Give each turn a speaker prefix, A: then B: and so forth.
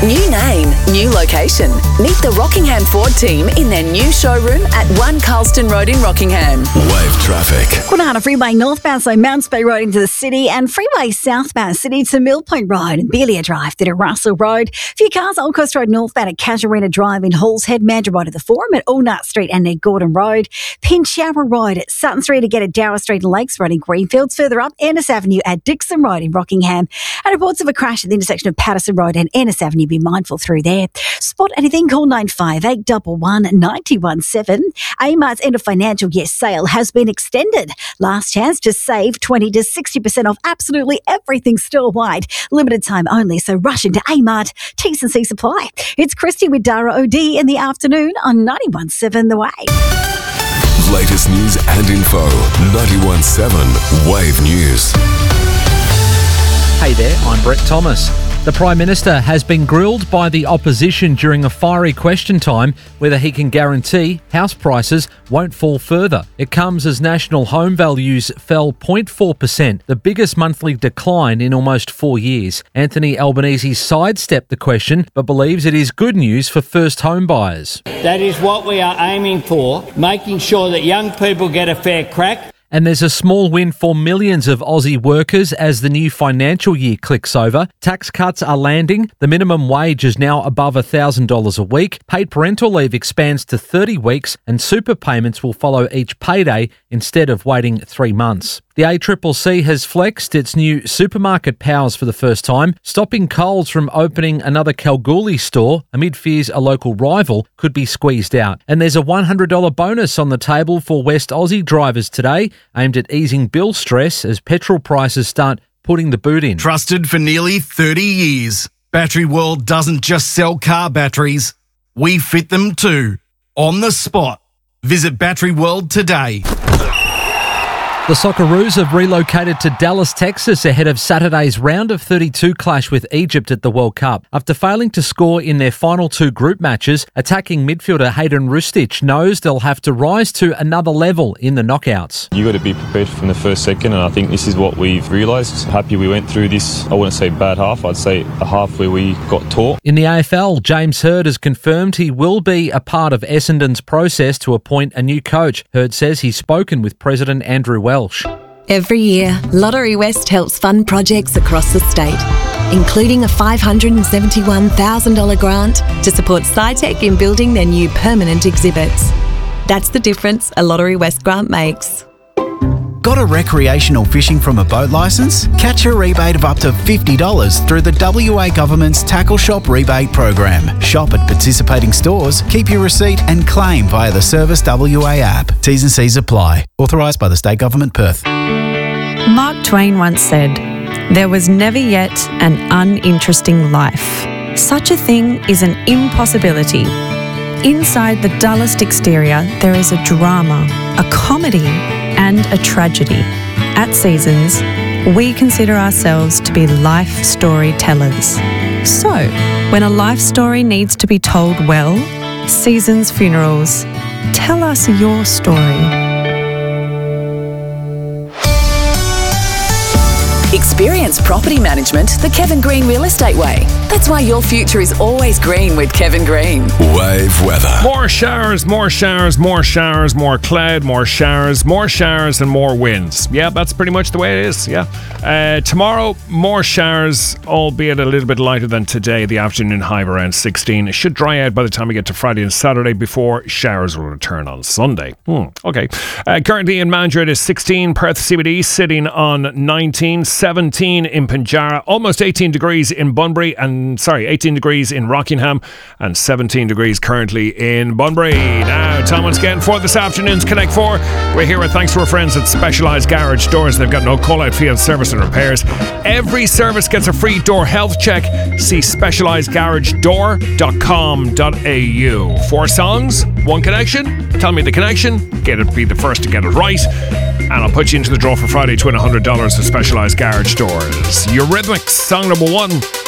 A: New name, new location. Meet the Rockingham Ford team in their new showroom at 1 Carlston Road in Rockingham.
B: Wave traffic.
C: Kwinana Freeway northbound, so Mounts Bay Road into the city, and Freeway southbound city to Mill Point Road and Belia Drive through to Russell Road. Few cars, Old Coast Road northbound at Casuarina Drive in Halls Head, Mandurah Road at the Forum at Allnut Street and near Gordon Road. Pinchara Road at Sutton Street to get at Dowra Street and Lakes Road in Greenfields. Further up, Ennis Avenue at Dixon Road in Rockingham. And reports of a crash at the intersection of Patterson Road and Ennis Avenue. Be mindful through there. Spot anything, call 958 11 917. Amart's end of financial year sale has been extended. Last chance to save 20 to 60% off absolutely everything store-wide. Limited time only, so rush into Amart. T&C Supply. It's Christy with Dara OD in the afternoon on 91.7 The Wave.
B: Latest news and info. 91.7 Wave News.
D: Hey there, I'm Brett Thomas. The Prime Minister has been grilled by the opposition during a fiery question time whether he can guarantee house prices won't fall further. It comes as national home values fell 0.4%, the biggest monthly decline in almost 4 years. Anthony Albanese sidestepped the question but believes it is good news for first home buyers.
E: That is what we are aiming for, making sure that young people get a fair crack.
D: And there's a small win for millions of Aussie workers as the new financial year clicks over. Tax cuts are landing. The minimum wage is now above $1,000 a week. Paid parental leave expands to 30 weeks and super payments will follow each payday instead of waiting 3 months. The ACCC has flexed its new supermarket powers for the first time, stopping Coles from opening another Kalgoorlie store amid fears a local rival could be squeezed out. And there's a $100 bonus on the table for West Aussie drivers today, aimed at easing bill stress as petrol prices start putting the boot in.
F: Trusted for nearly 30 years, Battery World doesn't just sell car batteries, we fit them too. On the spot. Visit Battery World today.
D: The Socceroos have relocated to Dallas, Texas ahead of Saturday's round of 32 clash with Egypt at the World Cup. After failing to score in their final 2 group matches, attacking midfielder Hayden Rustic knows they'll have to rise to another level in the knockouts.
G: You got to be prepared from the first second, and I think this is what we've realised. Happy we went through this, I wouldn't say bad half, I'd say a half where we got taught.
D: In the AFL, James Hird has confirmed he will be a part of Essendon's process to appoint a new coach. Hird says he's spoken with President Andrew Welsh.
H: Every year, Lottery West helps fund projects across the state, including a $571,000 grant to support SciTech in building their new permanent exhibits. That's the difference a Lottery West grant makes.
I: Got a recreational fishing from a boat licence? Catch a rebate of up to $50 through the WA Government's Tackle Shop rebate program. Shop at participating stores, keep your receipt and claim via the Service WA app. T's and C's apply. Authorised by the State Government, Perth.
J: Mark Twain once said, "There was never yet an uninteresting life. Such a thing is an impossibility. Inside the dullest exterior, there is a drama, a comedy, and a tragedy. At Seasons, we consider ourselves to be life storytellers. So, when a life story needs to be told well, Seasons Funerals, tell us your story."
A: Experience property management the Kevin Green Real Estate way. That's why your future is always green with Kevin Green.
B: Wave weather.
K: More showers, more showers, more showers, more cloud, more showers, and more winds. Yeah, that's pretty much the way it is, yeah. Tomorrow, more showers, albeit a little bit lighter than today. The afternoon high of around 16. It should dry out by the time we get to Friday and Saturday before showers will return on Sunday. Okay. Currently in Mandurah it is 16. Perth CBD sitting on 19. 17 in Pinjarra, almost 18 degrees in Bunbury, 18 degrees in Rockingham, and 17 degrees currently in Bunbury. Now, time once again for this afternoon's Connect 4. We're here with thanks to our friends at Specialised Garage Doors. They've got no call-out fee on service and repairs. Every service gets a free door health check. See specialisedgaragedoor.com.au. 4 songs, 1 connection. Tell me the connection. Get it, be the first to get it right. And I'll put you into the draw for Friday to win $100 for Specialised Garage Doors. Eurythmics, song number 1.